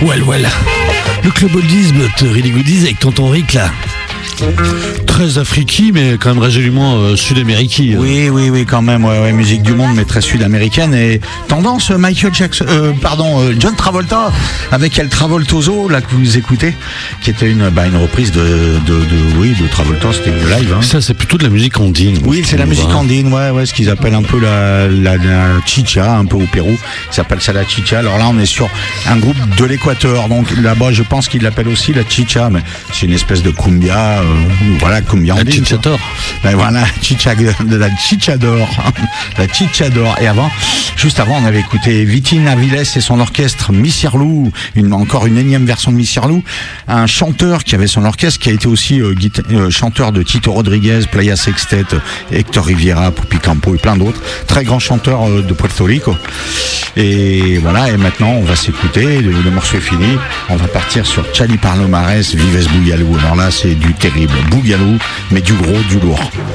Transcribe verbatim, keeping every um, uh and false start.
Well, well. Le club oldies, but really goodies avec tonton Rick là. Très afriki, mais quand même résolument euh, sud-américain. Oui, oui, oui, quand même. Ouais, ouais, musique du monde, mais très sud-américaine. Et tendance Michael Jackson, euh, pardon, euh, John Travolta avec El Travoltoso, là que vous écoutez, qui était une, bah, une reprise de, de, de, oui, de Travolta. C'était une live. Hein. Ça, c'est plutôt de la musique andine. Oui, c'est la musique andine, ouais, ouais, ce qu'ils appellent un peu la, la, la chicha, un peu au Pérou. Ils appellent ça la chicha. Alors là, on est sur un groupe de l'Équateur. Donc là-bas, je pense qu'ils l'appellent aussi la chicha, mais c'est une espèce de cumbia. Euh, voilà, cumbia andine. La chichador. Ben voilà, chicha, de la chichador. La chichador. Et avant, juste avant, on avait écouté Vitín Avilés et son orchestre Missirlou, une, encore une énième version de Missirlou. Un chanteur qui avait son orchestre, qui a été aussi euh, guita- euh, chanteur de Tito Rodriguez, Playa Sextet, Héctor Riviera, Pupi Campo et plein d'autres. Très grand chanteur euh, de Puerto Rico. Et voilà, et maintenant, on va s'écouter. Le, le morceau est fini. On va partir sur Chali Palomares, Vives Bougalou. Alors là, c'est du terrible. Bougalou, mais du gros, du lourd.